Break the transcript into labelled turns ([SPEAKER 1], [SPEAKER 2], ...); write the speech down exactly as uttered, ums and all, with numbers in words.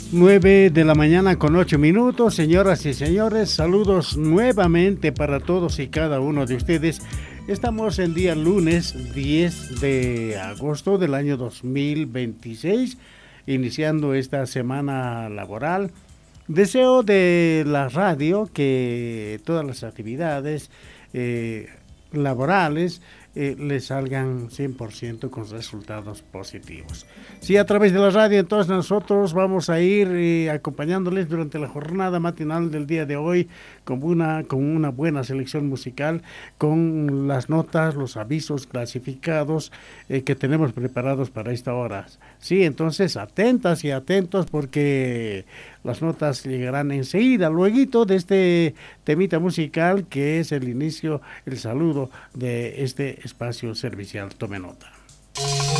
[SPEAKER 1] Nueve de la mañana con ocho minutos, señoras y señores, saludos nuevamente para todos y cada uno de ustedes. Estamos en día lunes diez de agosto del año dos mil veintiséis, iniciando esta semana laboral. Deseo de la radio que todas las actividades eh, laborales Eh, le salgan cien por ciento con resultados positivos. Sí, a través de la radio, entonces nosotros vamos a ir eh, acompañándoles durante la jornada matinal del día de hoy con una, con una buena selección musical, con las notas, los avisos clasificados eh, que tenemos preparados para esta hora. Sí, entonces atentas y atentos porque las notas llegarán enseguida, luego de este temita musical que es el inicio, el saludo de este espacio servicial. Tome nota.